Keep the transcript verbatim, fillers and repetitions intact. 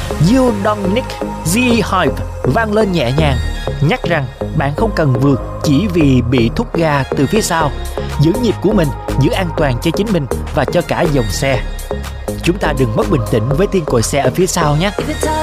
You Don't Need the Hype vang lên nhẹ nhàng, nhắc rằng bạn không cần vượt chỉ vì bị thúc ga từ phía sau. Giữ nhịp của mình, giữ an toàn cho chính mình và cho cả dòng xe. Chúng ta đừng mất bình tĩnh với tiếng còi xe ở phía sau nhé.